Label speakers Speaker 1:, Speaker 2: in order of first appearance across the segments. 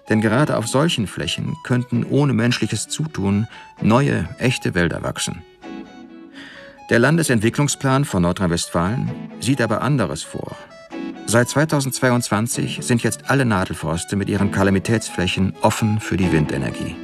Speaker 1: Denn gerade auf solchen Flächen könnten ohne menschliches Zutun neue, echte Wälder wachsen. Der Landesentwicklungsplan von Nordrhein-Westfalen sieht aber anderes vor. Seit 2022 sind jetzt alle Nadelforste mit ihren Kalamitätsflächen offen für die Windenergie.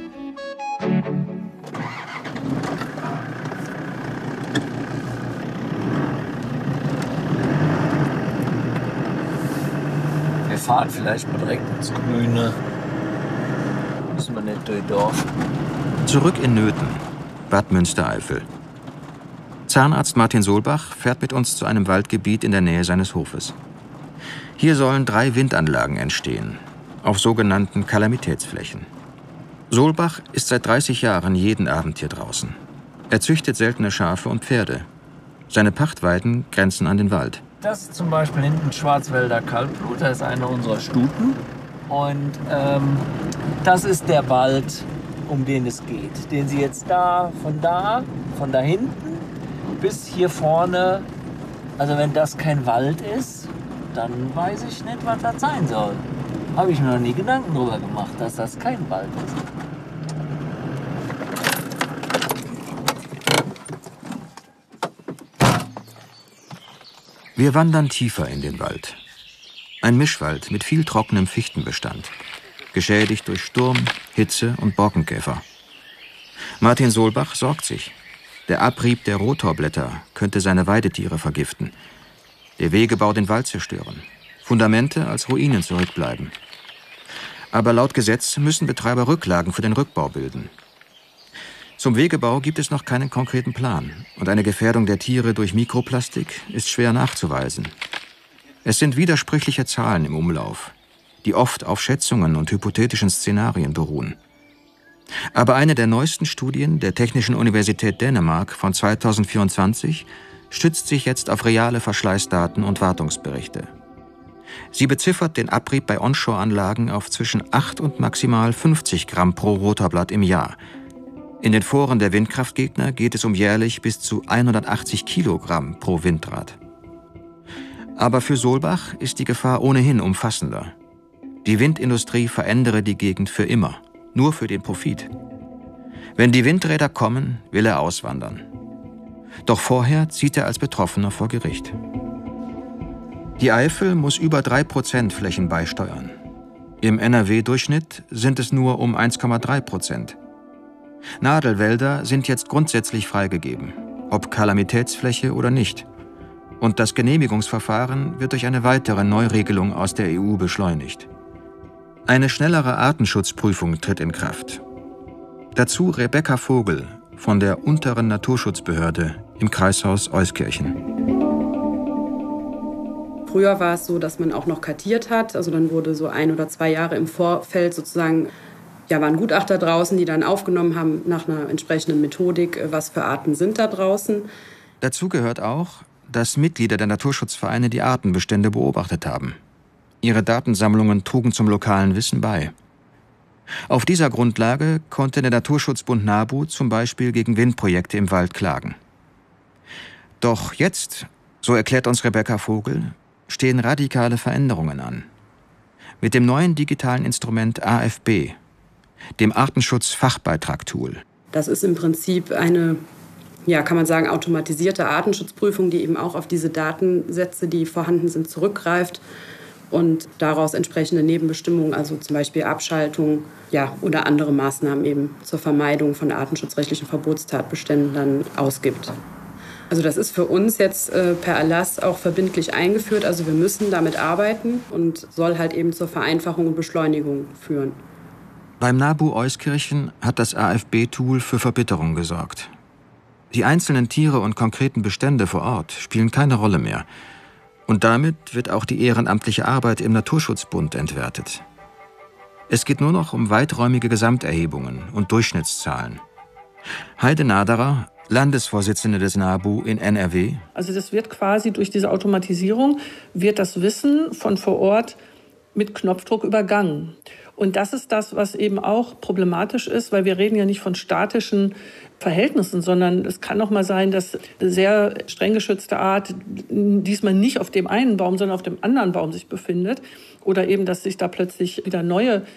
Speaker 2: Wir fahren vielleicht mal direkt ins Grüne. Müssen wir nicht durch Dorf.
Speaker 1: Zurück in Nöthen, Bad Münstereifel. Zahnarzt Martin Solbach fährt mit uns zu einem Waldgebiet in der Nähe seines Hofes. Hier sollen 3 Windanlagen entstehen, auf sogenannten Kalamitätsflächen. Solbach ist seit 30 Jahren jeden Abend hier draußen. Er züchtet seltene Schafe und Pferde. Seine Pachtweiden grenzen an den Wald.
Speaker 2: Das ist zum Beispiel hinten Schwarzwälder Kaltblut, das ist eine unserer Stuten. Und das ist der Wald, um den es geht. Den Sie jetzt von da hinten bis hier vorne, also wenn das kein Wald ist, dann weiß ich nicht, was das sein soll. Habe ich mir noch nie Gedanken drüber gemacht, dass das kein Wald ist.
Speaker 1: Wir wandern tiefer in den Wald. Ein Mischwald mit viel trockenem Fichtenbestand, geschädigt durch Sturm, Hitze und Borkenkäfer. Martin Solbach sorgt sich. Der Abrieb der Rotorblätter könnte seine Weidetiere vergiften. Der Wegebau den Wald zerstören. Fundamente als Ruinen zurückbleiben. Aber laut Gesetz müssen Betreiber Rücklagen für den Rückbau bilden. Zum Wegebau gibt es noch keinen konkreten Plan. Und eine Gefährdung der Tiere durch Mikroplastik ist schwer nachzuweisen. Es sind widersprüchliche Zahlen im Umlauf, die oft auf Schätzungen und hypothetischen Szenarien beruhen. Aber eine der neuesten Studien der Technischen Universität Dänemark von 2024 stützt sich jetzt auf reale Verschleißdaten und Wartungsberichte. Sie beziffert den Abrieb bei Onshore-Anlagen auf zwischen 8 und maximal 50 Gramm pro Rotorblatt im Jahr. In den Foren der Windkraftgegner geht es um jährlich bis zu 180 Kilogramm pro Windrad. Aber für Solbach ist die Gefahr ohnehin umfassender. Die Windindustrie verändere die Gegend für immer, nur für den Profit. Wenn die Windräder kommen, will er auswandern. Doch vorher zieht er als Betroffener vor Gericht. Die Eifel muss über 3% Flächen beisteuern. Im NRW-Durchschnitt sind es nur um 1,3%. Nadelwälder sind jetzt grundsätzlich freigegeben, ob Kalamitätsfläche oder nicht. Und das Genehmigungsverfahren wird durch eine weitere Neuregelung aus der EU beschleunigt. Eine schnellere Artenschutzprüfung tritt in Kraft. Dazu Rebecca Vogel von der Unteren Naturschutzbehörde im Kreishaus Euskirchen.
Speaker 3: Früher war es so, dass man auch noch kartiert hat. Also dann wurde so 1 oder 2 Jahre im Vorfeld sozusagen, waren Gutachter draußen, die dann aufgenommen haben nach einer entsprechenden Methodik, was für Arten sind da draußen.
Speaker 1: Dazu gehört auch, dass Mitglieder der Naturschutzvereine die Artenbestände beobachtet haben. Ihre Datensammlungen trugen zum lokalen Wissen bei. Auf dieser Grundlage konnte der Naturschutzbund NABU zum Beispiel gegen Windprojekte im Wald klagen. Doch jetzt, so erklärt uns Rebecca Vogel, stehen radikale Veränderungen an. Mit dem neuen digitalen Instrument AFB, dem Artenschutz-Fachbeitrag-Tool.
Speaker 3: Das ist im Prinzip eine, kann man sagen, automatisierte Artenschutzprüfung, die eben auch auf diese Datensätze, die vorhanden sind, zurückgreift und daraus entsprechende Nebenbestimmungen, also zum Beispiel Abschaltung, oder andere Maßnahmen eben zur Vermeidung von artenschutzrechtlichen Verbotstatbeständen dann ausgibt. Also das ist für uns jetzt per Erlass auch verbindlich eingeführt. Also wir müssen damit arbeiten und soll halt eben zur Vereinfachung und Beschleunigung führen.
Speaker 1: Beim NABU Euskirchen hat das AFB-Tool für Verbitterung gesorgt. Die einzelnen Tiere und konkreten Bestände vor Ort spielen keine Rolle mehr. Und damit wird auch die ehrenamtliche Arbeit im Naturschutzbund entwertet. Es geht nur noch um weiträumige Gesamterhebungen und Durchschnittszahlen. Heide Naderer, Landesvorsitzende des NABU in NRW.
Speaker 4: Also das wird quasi durch diese Automatisierung, wird das Wissen von vor Ort mit Knopfdruck übergangen. Und das ist das, was eben auch problematisch ist, weil wir reden ja nicht von statischen Verhältnissen, sondern es kann auch mal sein, dass eine sehr streng geschützte Art diesmal nicht auf dem einen Baum, sondern auf dem anderen Baum sich befindet. Oder eben, dass sich da plötzlich wieder neue